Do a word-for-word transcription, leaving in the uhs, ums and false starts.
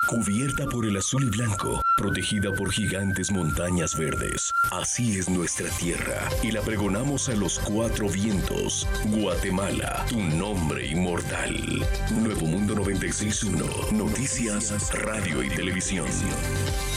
cubierta por el azul y blanco, protegida por gigantes montañas verdes. Así es nuestra tierra y la pregonamos a los cuatro vientos. Guatemala, tu nombre inmortal. Nuevo Mundo noventa y seis punto uno, noticias, radio y televisión.